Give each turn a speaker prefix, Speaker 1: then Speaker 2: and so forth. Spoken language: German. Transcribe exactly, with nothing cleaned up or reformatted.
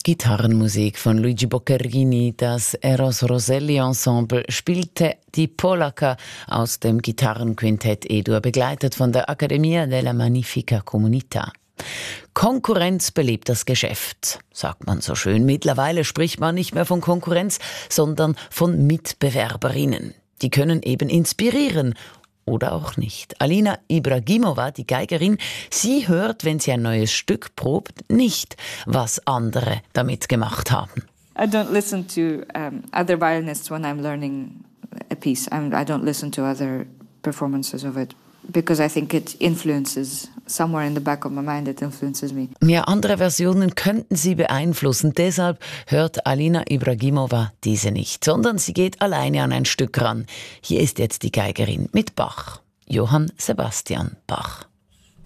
Speaker 1: Gitarrenmusik von Luigi Boccherini. Das Eros Rosselli Ensemble spielte die Polacca aus dem Gitarrenquintett E-Dur, begleitet von der Accademia della Magnifica Comunità. Konkurrenz belebt das Geschäft, sagt man so schön. Mittlerweile spricht man nicht mehr von Konkurrenz, sondern von Mitbewerberinnen. Die können eben inspirieren oder auch nicht. Alina Ibragimova, die Geigerin, sie hört, wenn sie ein neues Stück probt, nicht, was andere damit gemacht haben.
Speaker 2: I don't listen to um, other violinists when I'm learning a piece. I'm, I don't listen to other performances of it because I think it influences somewhere in the back of my mind. It influences me.
Speaker 1: Ja, andere Versionen könnten sie beeinflussen. Deshalb hört Alina Ibragimova diese nicht, sondern sie geht alleine an ein Stück ran. Hier ist jetzt die Geigerin mit Bach. Johann Sebastian Bach.